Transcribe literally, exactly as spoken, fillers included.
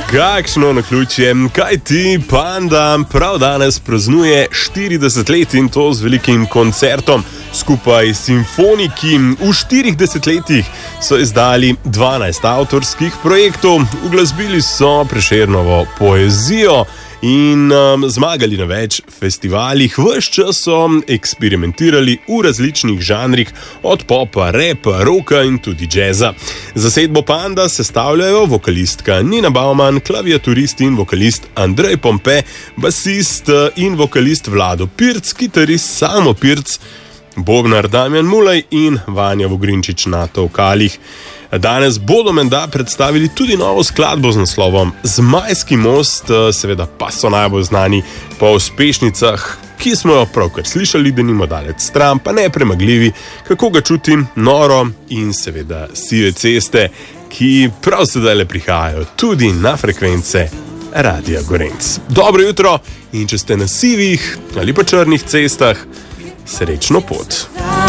Kakšno naključje, kaj ti Panda prav danes praznuje štirideset let in to z velikim koncertom. Skupaj s simfoniki v štirih desetletjih so izdali dvanajst avtorskih projektov, uglasbili so Prešernovo poezijo in um, zmagali na več festivalih. Ves čas so eksperimentirali v različnih žanrih, od popa, repa, roka in tudi džeza. Zasedbo Panda sestavljajo vokalistka Nina Bauman, klaviaturist in vokalist Andrej Pompe, basist in vokalist Vlado Pirc, kitarist Samo Pirc, bobnar Damjan Mulej in Vanja Vogrinčič na tolkalih. Danes bodo menda predstavili tudi novo skladbo z naslovom Zmajski most, seveda pa so najbolj znani po uspešnicah, ki smo jo pravkar slišali, da nimo dalec stran, pa nepremagljivi, kako ga čutim, noro in seveda Sive ceste, ki prav sedaj le prihajajo tudi na frekvence Radia Gorenc. Dobro jutro in če ste na sivih ali pa črnih cestah, srečno pot.